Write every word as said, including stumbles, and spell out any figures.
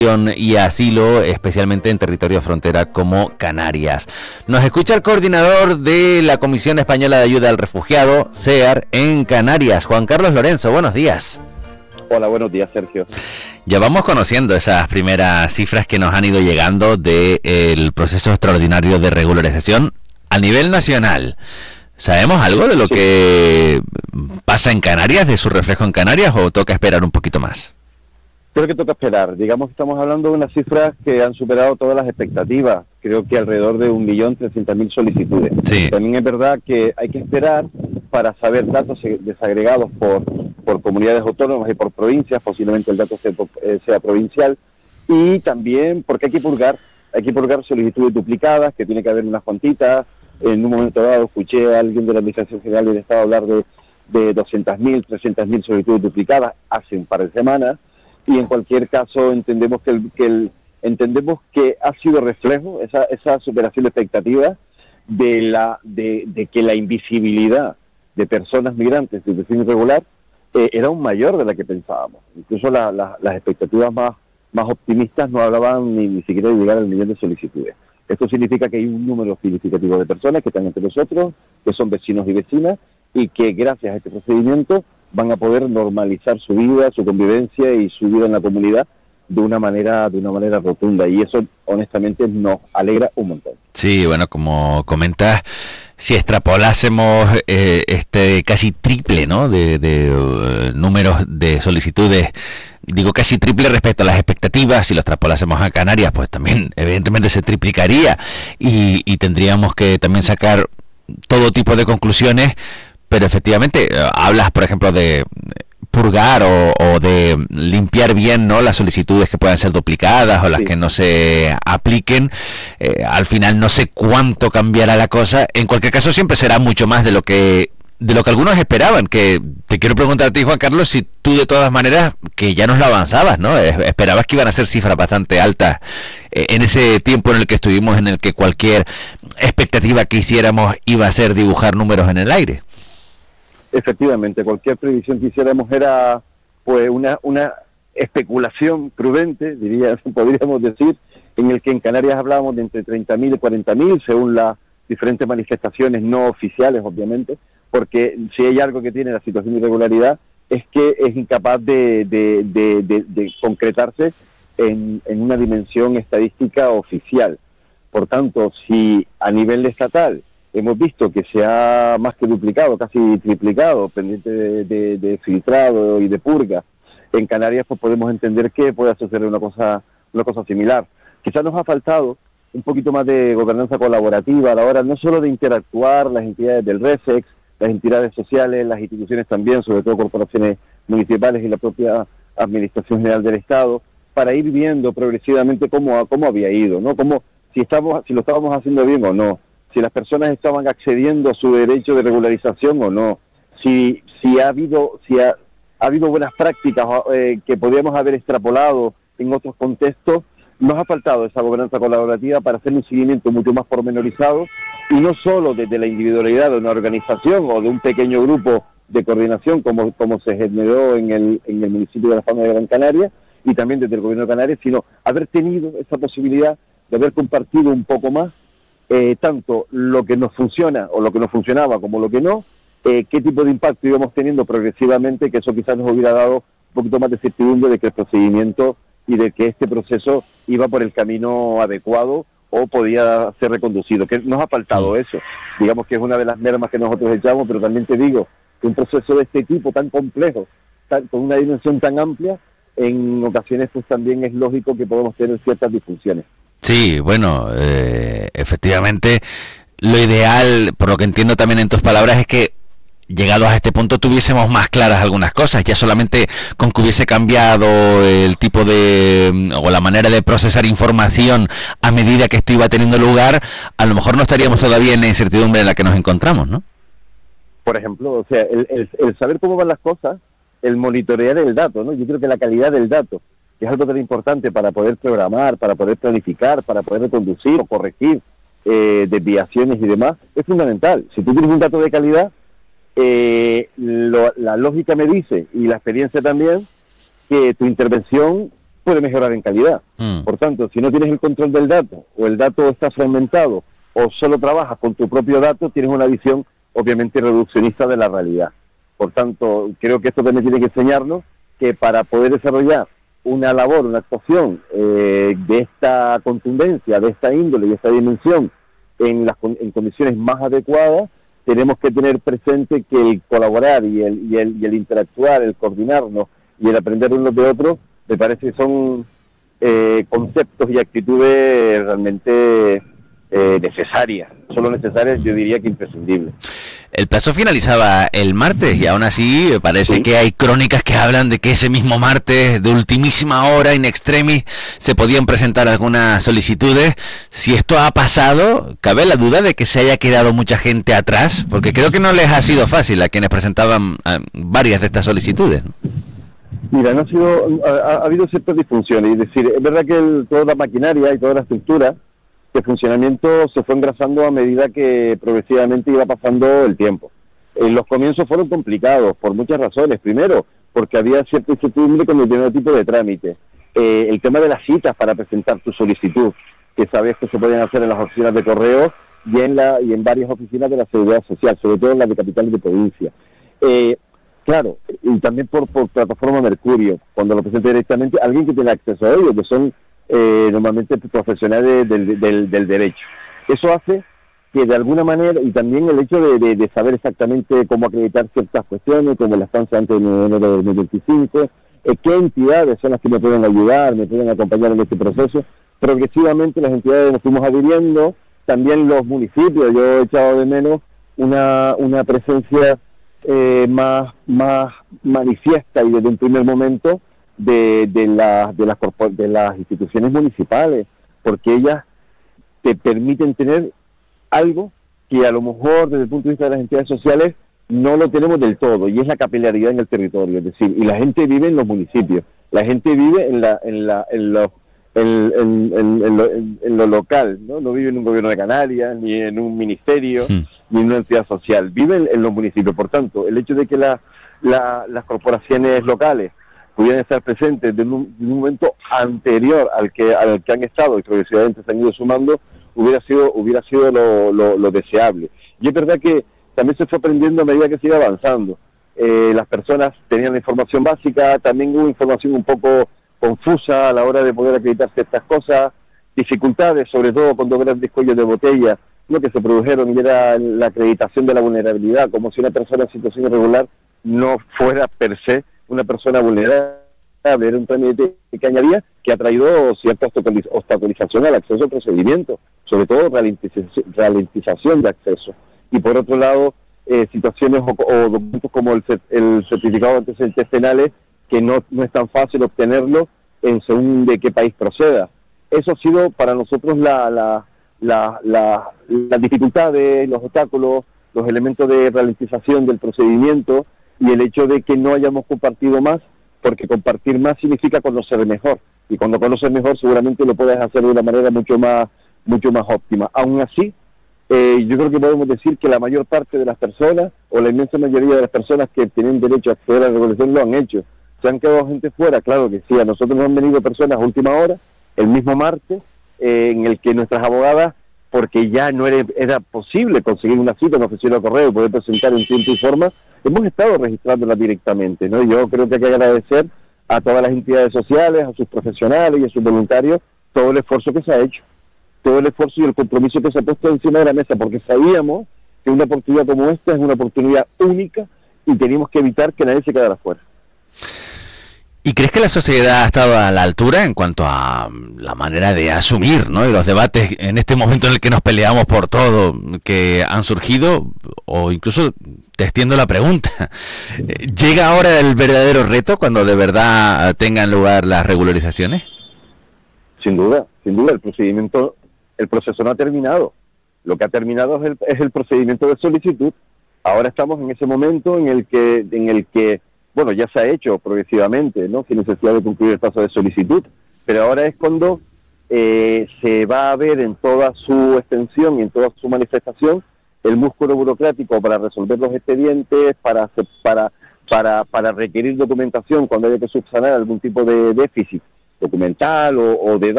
y asilo, especialmente en territorio de frontera como Canarias. Nos escucha el coordinador de la Comisión Española de Ayuda al Refugiado, C E A R, en Canarias, Juan Carlos Lorenzo. Buenos días. Hola, buenos días, Sergio. Ya vamos conociendo esas primeras cifras que nos han ido llegando del proceso extraordinario de regularización a nivel nacional. ¿Sabemos algo de lo sí. que pasa en Canarias, de su reflejo en Canarias, o toca esperar un poquito más? Creo que toca esperar. Digamos que estamos hablando de unas cifras que han superado todas las expectativas. Creo que alrededor de un millón trescientas mil solicitudes. Sí. También es verdad que hay que esperar para saber datos desagregados por, por comunidades autónomas y por provincias. Posiblemente el dato sea, sea provincial. Y también porque hay que purgar. Hay que purgar solicitudes duplicadas, que tiene que haber unas cuantitas. En un momento dado escuché a alguien de la Administración General del Estado hablar de, de doscientas mil, trescientas mil solicitudes duplicadas hace un par de semanas. Y en cualquier caso entendemos que el, que el, entendemos que ha sido reflejo esa esa superación de expectativas de la de, de que la invisibilidad de personas migrantes de situación irregular eh, era aún mayor de la que pensábamos. Incluso la, la, las expectativas más más optimistas no hablaban ni, ni siquiera de llegar al millón de solicitudes. Esto significa que hay un número significativo de personas que están entre nosotros, que son vecinos y vecinas, y que gracias a este procedimiento van a poder normalizar su vida, su convivencia y su vida en la comunidad de una manera de una manera rotunda, y eso honestamente nos alegra un montón. Sí, bueno, como comentas, si extrapolásemos eh, este casi triple, ¿no?, de, de uh, números de solicitudes, digo casi triple respecto a las expectativas, si lo extrapolásemos a Canarias, pues también evidentemente se triplicaría y, y tendríamos que también sacar todo tipo de conclusiones. Pero efectivamente, hablas, por ejemplo, de purgar o, o de limpiar bien, ¿no?, las solicitudes que puedan ser duplicadas o las sí. que no se apliquen. Eh, al final no sé cuánto cambiará la cosa. En cualquier caso, siempre será mucho más de lo que de lo que algunos esperaban. Que te quiero preguntar a ti, Juan Carlos, si tú de todas maneras, que ya nos lo avanzabas, ¿no?, esperabas que iban a ser cifras bastante altas eh, en ese tiempo en el que estuvimos, en el que cualquier expectativa que hiciéramos iba a ser dibujar números en el aire. Efectivamente, cualquier previsión que hiciéramos era pues una una especulación prudente, diría, podríamos decir, en el que en Canarias hablábamos de entre treinta mil y cuarenta mil, según las diferentes manifestaciones no oficiales, obviamente, porque si hay algo que tiene la situación de irregularidad es que es incapaz de, de, de, de, de concretarse en, en una dimensión estadística oficial. Por tanto, si a nivel estatal hemos visto que se ha más que duplicado, casi triplicado, pendiente de, de, de filtrado y de purga, en Canarias pues podemos entender que puede suceder una cosa una cosa similar. Quizás nos ha faltado un poquito más de gobernanza colaborativa a la hora no solo de interactuar las entidades del REFEX, las entidades sociales, las instituciones también, sobre todo corporaciones municipales y la propia Administración General del Estado, para ir viendo progresivamente cómo, cómo había ido, ¿no? Cómo, si, estamos, si lo estábamos haciendo bien o no, si las personas estaban accediendo a su derecho de regularización o no, si si ha habido si ha, ha habido buenas prácticas eh, que podríamos haber extrapolado en otros contextos. Nos ha faltado esa gobernanza colaborativa para hacer un seguimiento mucho más pormenorizado, y no solo desde la individualidad de una organización o de un pequeño grupo de coordinación como, como se generó en el, en el municipio de La Palma de Gran Canaria, y también desde el gobierno de Canarias, sino haber tenido esa posibilidad de haber compartido un poco más Eh, tanto lo que nos funciona o lo que nos funcionaba como lo que no, eh, qué tipo de impacto íbamos teniendo progresivamente, que eso quizás nos hubiera dado un poquito más de certidumbre de que el procedimiento y de que este proceso iba por el camino adecuado o podía ser reconducido, que nos ha faltado eso. Digamos que es una de las mermas que nosotros echamos, pero también te digo que un proceso de este tipo tan complejo, tan, con una dimensión tan amplia, en ocasiones pues también es lógico que podamos tener ciertas disfunciones. Sí, bueno, eh, efectivamente, lo ideal, por lo que entiendo también en tus palabras, es que llegados a este punto tuviésemos más claras algunas cosas. Ya solamente con que hubiese cambiado el tipo de, o la manera de procesar información a medida que esto iba teniendo lugar, a lo mejor no estaríamos todavía en la incertidumbre en la que nos encontramos, ¿no? Por ejemplo, o sea, el, el, el saber cómo van las cosas, el monitorear el dato, ¿no? Yo creo que la calidad del dato, que es algo tan importante para poder programar, para poder planificar, para poder reconducir o corregir eh, desviaciones y demás, es fundamental. Si tú tienes un dato de calidad, eh, lo, la lógica me dice, y la experiencia también, que tu intervención puede mejorar en calidad. Mm. Por tanto, si no tienes el control del dato, o el dato está fragmentado, o solo trabajas con tu propio dato, tienes una visión obviamente reduccionista de la realidad. Por tanto, creo que esto también tiene que enseñarnos que para poder desarrollar una labor, una actuación eh, de esta contundencia, de esta índole y esta dimensión en las en condiciones más adecuadas, tenemos que tener presente que el colaborar y el, y el, y el interactuar, el coordinarnos y el aprender unos de otros, me parece que son eh, conceptos y actitudes realmente eh, necesarias, solo necesarias, yo diría que imprescindibles. El plazo finalizaba el martes y aún así parece sí. que hay crónicas que hablan de que ese mismo martes, de ultimísima hora, in extremis, se podían presentar algunas solicitudes. Si esto ha pasado, cabe la duda de que se haya quedado mucha gente atrás, porque creo que no les ha sido fácil a quienes presentaban varias de estas solicitudes, ¿no? Mira, no ha sido, ha, ha habido ciertas disfunciones, es decir, es verdad que el, toda la maquinaria y toda la estructura de funcionamiento se fue engrasando a medida que progresivamente iba pasando el tiempo. En los comienzos fueron complicados por muchas razones. Primero, porque había cierta incertidumbre con el primer tipo de trámite. Eh, el tema de las citas para presentar tu solicitud, que sabes que se podían hacer en las oficinas de correo y en, la, y en varias oficinas de la Seguridad Social, sobre todo en las de capitales de provincia. Eh, claro, y también por, por plataforma Mercurio, cuando lo presente directamente, alguien que tiene acceso a ello, que son Eh, normalmente profesionales del, del, del derecho. Eso hace que de alguna manera, y también el hecho de, de, de saber exactamente cómo acreditar ciertas cuestiones, como la estancia antes de enero de dos mil veinticinco, eh, qué entidades son las que me pueden ayudar, me pueden acompañar en este proceso. Progresivamente las entidades nos fuimos adhiriendo, también los municipios. Yo he echado de menos una, una presencia eh, más, más manifiesta y desde un primer momento de, de, la, de, las, de las instituciones municipales, porque ellas te permiten tener algo que a lo mejor desde el punto de vista de las entidades sociales no lo tenemos del todo, y es la capilaridad en el territorio. Es decir, y la gente vive en los municipios, la gente vive en la en la en lo, en, en, en, en, lo, en, en lo local, ¿no? No vive en un gobierno de Canarias, ni en un ministerio, sí. ni en una entidad social, vive en, en los municipios. Por tanto, el hecho de que la, la, las corporaciones locales pudieran estar presentes de un, de un momento anterior al que al que han estado y progresivamente se han ido sumando, hubiera sido hubiera sido lo, lo, lo deseable. Y es verdad que también se fue aprendiendo a medida que se iba avanzando. Eh, las personas tenían la información básica, también hubo información un poco confusa a la hora de poder acreditar ciertas cosas, dificultades, sobre todo cuando grandes cuellos de botella, ¿no?, que se produjeron, y era la acreditación de la vulnerabilidad, como si una persona en situación irregular no fuera per se una persona vulnerable. Era un trámite que añadía que ha traído cierta obstaculización al acceso al procedimiento, sobre todo ralentización de acceso. Y por otro lado, eh, situaciones o, o documentos como el, el certificado de antecedentes penales, que no, no es tan fácil obtenerlo en según de qué país proceda. Eso ha sido para nosotros la, la, la, la, las dificultades, los obstáculos, los elementos de ralentización del procedimiento, y el hecho de que no hayamos compartido más, porque compartir más significa conocer mejor, y cuando conoces mejor seguramente lo puedes hacer de una manera mucho más mucho más óptima. Aún así, eh, yo creo que podemos decir que la mayor parte de las personas, o la inmensa mayoría de las personas que tienen derecho a acceder a la regulación, lo han hecho. ¿Se han quedado gente fuera? Claro que sí. A nosotros nos han venido personas a última hora, el mismo martes, eh, en el que nuestras abogadas, porque ya no era, era posible conseguir una cita en la oficina de correo y poder presentar en tiempo y forma, hemos estado registrándolas directamente, ¿no? Yo creo que hay que agradecer a todas las entidades sociales, a sus profesionales y a sus voluntarios todo el esfuerzo que se ha hecho, todo el esfuerzo y el compromiso que se ha puesto encima de la mesa, porque sabíamos que una oportunidad como esta es una oportunidad única y teníamos que evitar que nadie se quedara fuera. ¿Y crees que la sociedad ha estado a la altura en cuanto a la manera de asumir, ¿no?, y los debates en este momento en el que nos peleamos por todo que han surgido? O incluso te extiendo la pregunta, ¿llega ahora el verdadero reto cuando de verdad tengan lugar las regularizaciones? Sin duda, sin duda, el procedimiento, el proceso no ha terminado. Lo que ha terminado es el, es el procedimiento de solicitud. Ahora estamos en ese momento en el que, en el que bueno, ya se ha hecho progresivamente, ¿no?, sin necesidad de concluir el paso de solicitud, pero ahora es cuando eh, se va a ver en toda su extensión y en toda su manifestación el músculo burocrático para resolver los expedientes, para para para para requerir documentación cuando haya que subsanar algún tipo de déficit documental o, o de